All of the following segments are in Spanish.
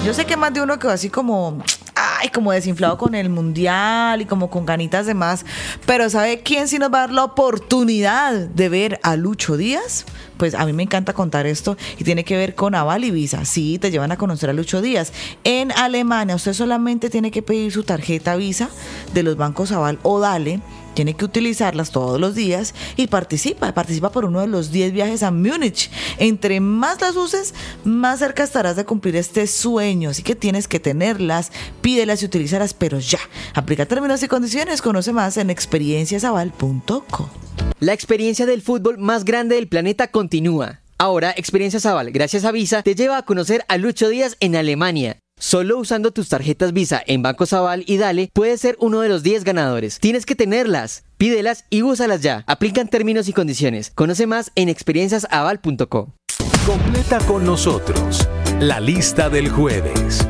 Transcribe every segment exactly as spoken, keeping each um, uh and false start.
Yo sé que más de uno quedó así como, ay, como desinflado con el mundial y como con ganitas de más, pero ¿sabe quién sí nos va a dar la oportunidad de ver a Lucho Díaz? Pues a mí me encanta contar esto y tiene que ver con Aval y Visa. Sí, te llevan a conocer a Lucho Díaz. En Alemania usted solamente tiene que pedir su tarjeta Visa de los bancos Aval o Dale. Tiene que utilizarlas todos los días y participa, participa por uno de los diez viajes a Múnich. Entre más las uses, más cerca estarás de cumplir este sueño. Así que tienes que tenerlas, pídelas y utilízalas, pero ya. Aplica términos y condiciones, conoce más en experiencias aval punto co. La experiencia del fútbol más grande del planeta continúa. Ahora, Experiencias Aval, gracias a Visa, te lleva a conocer a Lucho Díaz en Alemania. Solo usando tus tarjetas Visa en Bancos Aval y Dale, puedes ser uno de los diez ganadores. Tienes que tenerlas, pídelas y úsalas ya. Aplican términos y condiciones. Conoce más en experiencias aval punto co. Completa con nosotros la lista del jueves.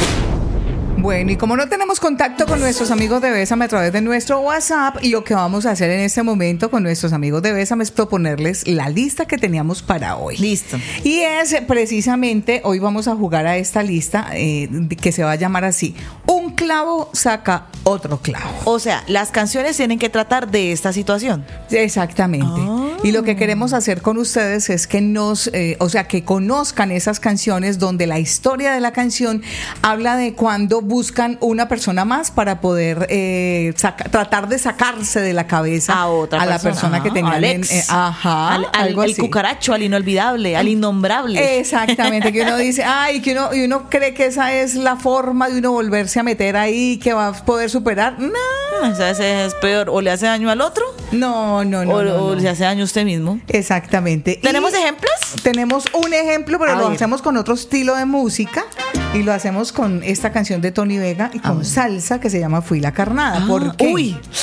Bueno, y como no tenemos contacto con nuestros amigos de Bésame a través de nuestro WhatsApp, lo que vamos a hacer en este momento con nuestros amigos de Bésame es proponerles la lista que teníamos para hoy. Listo. Y es precisamente, hoy vamos a jugar a esta lista eh, que se va a llamar así: un clavo saca otro clavo. O sea, las canciones tienen que tratar de esta situación. Exactamente. Oh. Y lo que queremos hacer con ustedes es que nos, eh, o sea, que conozcan esas canciones donde la historia de la canción habla de cuando buscan una persona más para poder eh, saca, tratar de sacarse de la cabeza a otra a persona, la persona ajá, que tenían Alex, en, eh, ajá, al, al, algo al así. cucaracho, al inolvidable, al innombrable. Exactamente, que uno dice, ay, que uno, y uno cree que esa es la forma de uno volverse a meter ahí, que va a poder superar. No, o sea, ese es peor, o le hace daño al otro. No, no, no. O, no, o no. le hace daño a usted mismo. Exactamente. ¿Tenemos y ejemplos? Tenemos un ejemplo, pero a lo ver. hacemos con otro estilo de música y lo hacemos con esta canción de Tony Vega y con salsa que se llama Fui la Carnada. Ah, ¿Por qué? Uy,